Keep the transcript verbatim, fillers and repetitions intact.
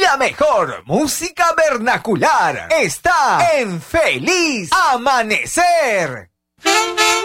La mejor música vernacular está en Feliz Amanecer.